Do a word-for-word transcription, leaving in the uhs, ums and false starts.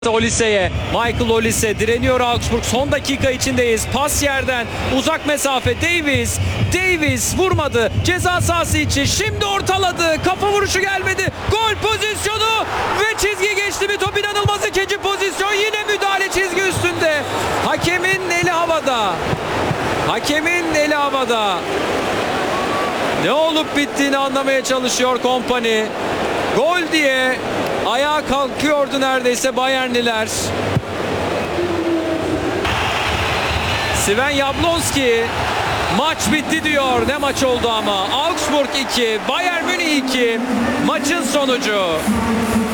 Olise'ye, Michael Olise direniyor Augsburg. Son dakika içindeyiz. Pas yerden uzak mesafe. Davies, Davies vurmadı. Ceza sahası içi. Şimdi ortaladı. Kafa vuruşu gelmedi. Gol pozisyonu ve çizgi geçti bir top. İnanılmaz ikinci pozisyon. Yine müdahale çizgi üstünde. Hakemin eli havada. Hakemin eli havada. Ne olup bittiğini anlamaya çalışıyor Kompany. Gol diye ayağa kalkıyordu neredeyse Bayernliler. Sven Jablonski maç bitti diyor. Ne maç oldu ama. Augsburg iki, Bayern Münih iki. Maçın sonucu.